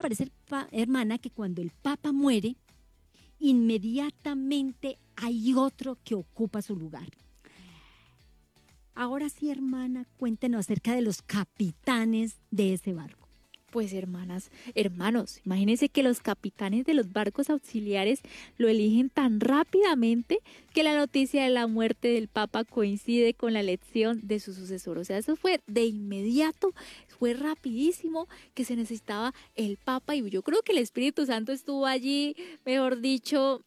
parece, hermana, que cuando el Papa muere, inmediatamente hay otro que ocupa su lugar? Ahora sí, hermana, cuéntenos acerca de los capitanes de ese barco. Pues hermanas, hermanos, imagínense que los capitanes de los barcos auxiliares lo eligen tan rápidamente que la noticia de la muerte del Papa coincide con la elección de su sucesor. O sea, eso fue de inmediato, fue rapidísimo que se necesitaba el Papa y yo creo que el Espíritu Santo estuvo allí, mejor dicho,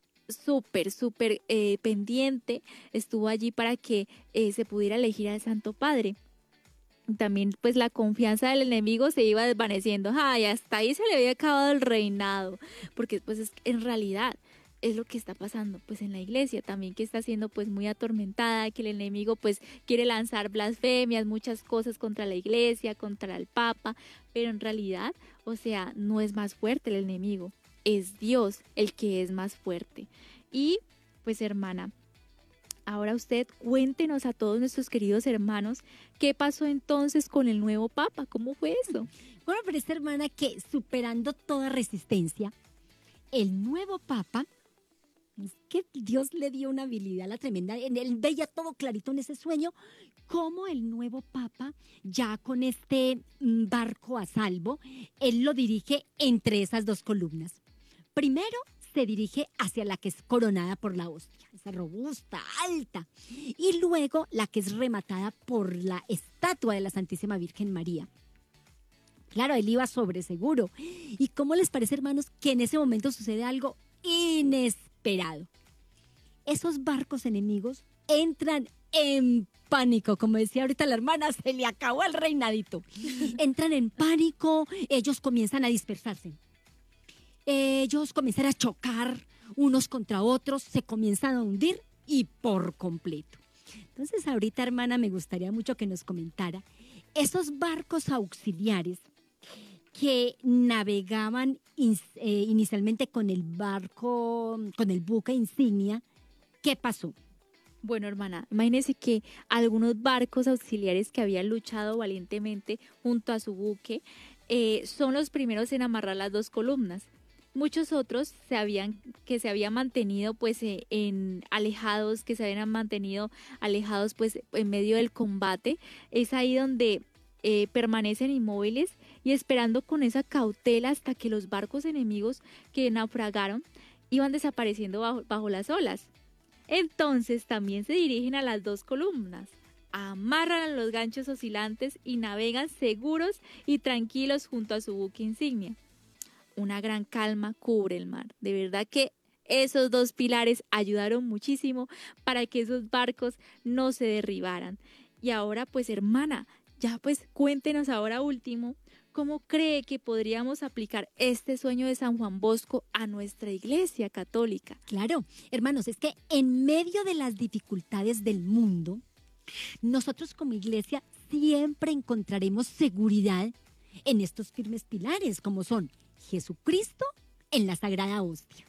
súper pendiente, estuvo allí para que se pudiera elegir al Santo Padre. También pues la confianza del enemigo se iba desvaneciendo. Ay, hasta ahí se le había acabado el reinado, porque pues en realidad es lo que está pasando pues en la iglesia también, que está siendo pues muy atormentada, que el enemigo pues quiere lanzar blasfemias, muchas cosas contra la iglesia, contra el Papa, pero en realidad, o sea, no es más fuerte el enemigo, es Dios el que es más fuerte. Y pues hermana, ahora usted cuéntenos a todos nuestros queridos hermanos qué pasó entonces con el nuevo Papa, ¿cómo fue eso? Bueno, pero esta hermana que superando toda resistencia, el nuevo Papa, es que Dios le dio una habilidad la tremenda, él veía todo clarito en ese sueño, como el nuevo Papa, ya con este barco a salvo, él lo dirige entre esas dos columnas. Primero, se dirige hacia la que es coronada por la hostia, esa robusta, alta, y luego la que es rematada por la estatua de la Santísima Virgen María. Claro, él iba sobre seguro. ¿Y cómo les parece, hermanos, que en ese momento sucede algo inesperado? Esos barcos enemigos entran en pánico, como decía ahorita la hermana, se le acabó el reinadito. Entran en pánico, ellos comienzan a dispersarse. Ellos comienzan a chocar unos contra otros, se comienzan a hundir y por completo. Entonces ahorita, hermana, me gustaría mucho que nos comentara esos barcos auxiliares que navegaban inicialmente con el barco, con el buque insignia. ¿Qué pasó? Bueno, hermana, imagínese que algunos barcos auxiliares que habían luchado valientemente junto a su buque son los primeros en amarrar las dos columnas. Muchos otros se habían mantenido pues alejados, que se habían mantenido alejados pues en medio del combate. Es ahí donde permanecen inmóviles y esperando con esa cautela hasta que los barcos enemigos que naufragaron iban desapareciendo bajo las olas. Entonces también se dirigen a las dos columnas, amarran a los ganchos oscilantes y navegan seguros y tranquilos junto a su buque insignia. Una gran calma cubre el mar. De verdad que esos dos pilares ayudaron muchísimo para que esos barcos no se derribaran. Y ahora pues hermana, ya pues cuéntenos ahora último, ¿cómo cree que podríamos aplicar este sueño de San Juan Bosco a nuestra iglesia católica? Claro, hermanos, es que en medio de las dificultades del mundo, nosotros como iglesia siempre encontraremos seguridad en estos firmes pilares, como son Jesucristo en la Sagrada Hostia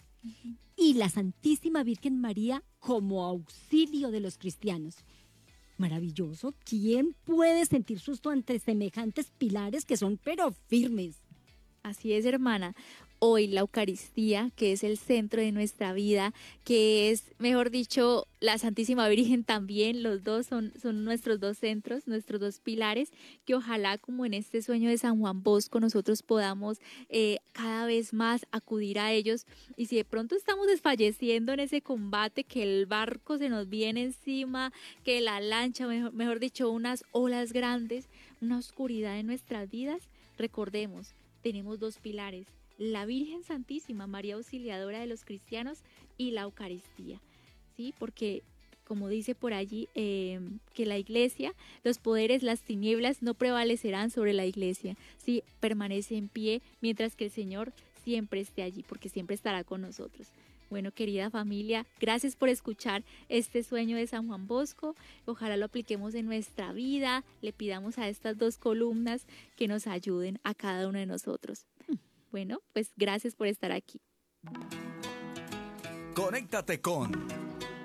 y la Santísima Virgen María como auxilio de los cristianos. Maravilloso. ¿Quién puede sentir susto ante semejantes pilares que son pero firmes? Así es, hermana. Hoy la Eucaristía, que es el centro de nuestra vida, que es, mejor dicho, la Santísima Virgen también, los dos son nuestros dos centros, nuestros dos pilares, que ojalá como en este sueño de San Juan Bosco nosotros podamos cada vez más acudir a ellos. Y si de pronto estamos desfalleciendo en ese combate, que el barco se nos viene encima, que la lancha, mejor dicho, unas olas grandes, una oscuridad en nuestras vidas, recordemos, tenemos dos pilares: la Virgen Santísima, María Auxiliadora de los cristianos, y la Eucaristía, ¿sí? Porque, como dice por allí, que la iglesia, los poderes, las tinieblas no prevalecerán sobre la iglesia, ¿sí? Permanece en pie mientras que el Señor siempre esté allí, porque siempre estará con nosotros. Bueno, querida familia, gracias por escuchar este sueño de San Juan Bosco. Ojalá lo apliquemos en nuestra vida, le pidamos a estas dos columnas que nos ayuden a cada uno de nosotros. Bueno, pues gracias por estar aquí. Conéctate con